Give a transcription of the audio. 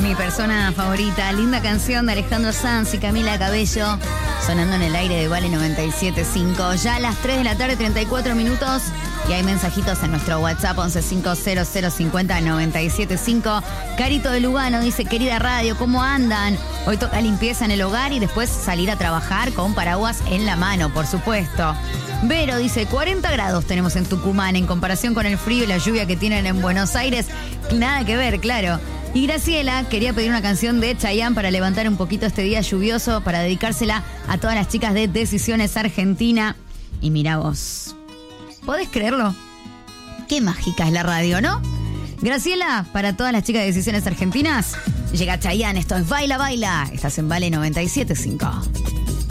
Mi persona favorita, linda canción de Alejandro Sanz y Camila Cabello, sonando en el aire de Vale 97.5. Ya a las 3 de la tarde, 34 minutos. Y hay mensajitos en nuestro WhatsApp 1150050975. Carito de Lugano dice, querida radio, ¿cómo andan? Hoy toca limpieza en el hogar y después salir a trabajar con paraguas en la mano, por supuesto. Vero dice, 40 grados tenemos en Tucumán en comparación con el frío y la lluvia que tienen en Buenos Aires. Nada que ver, claro. Y Graciela quería pedir una canción de Chayanne para levantar un poquito este día lluvioso, para dedicársela a todas las chicas de Decisiones Argentina. Y mira vos, ¿podés creerlo? Qué mágica es la radio, ¿no? Graciela, para todas las chicas de Decisiones Argentinas, llega Chayanne, esto es Baila Baila. Estás en Vale 97.5.